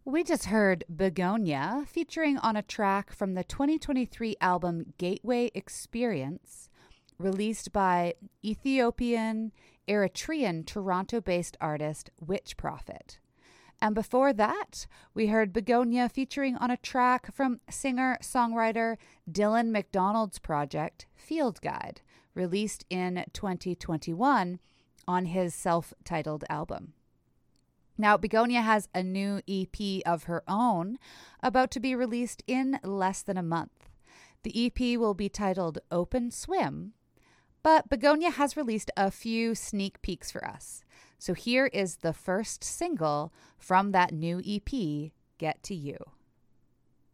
We just heard Begonia featuring on a track from the 2023 album Gateway Experience, released by Ethiopian Eritrean Toronto based artist Witch Prophet. And before that, we heard Begonia featuring on a track from singer songwriter Dylan McDonald's project Field Guide, released in 2021 on his self titled album. Now, Begonia has a new EP of her own about to be released in less than a month. The EP will be titled Open Swim, but Begonia has released a few sneak peeks for us. So here is the first single from that new EP, Get to You.